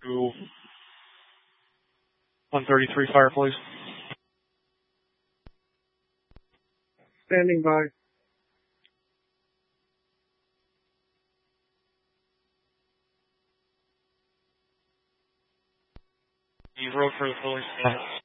to 133 fire, please. Standing by. You wrote for the police.